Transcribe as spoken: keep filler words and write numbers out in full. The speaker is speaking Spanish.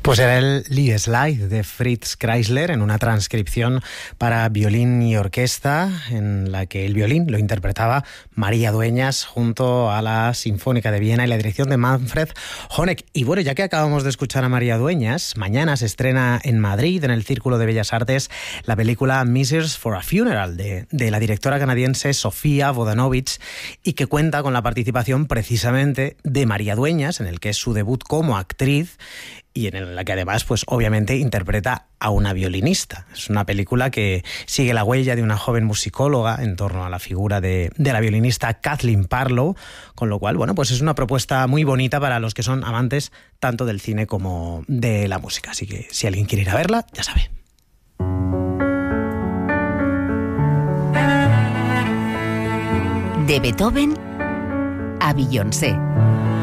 Pues era el Liederslide de Fritz Kreisler en una transcripción para violín y orquesta en la que el violín lo interpretaba María Dueñas junto a la Sinfónica de Viena y la dirección de Manfred Honeck. Y bueno, ya que acabamos de escuchar a María Dueñas, mañana se estrena en Madrid, en el Círculo de Bellas Artes, la película Misers for a Funeral de, de la directora canadiense Sofía Bodanovich y que cuenta con la participación precisamente de María Dueñas, en el que es su debut como actriz, y en la que además, pues obviamente, interpreta a una violinista. Es una película que sigue la huella de una joven musicóloga en torno a la figura de, de la violinista Kathleen Parlow, con lo cual, bueno, pues es una propuesta muy bonita para los que son amantes tanto del cine como de la música. Así que si alguien quiere ir a verla, ya sabe. De Beethoven a Beyoncé.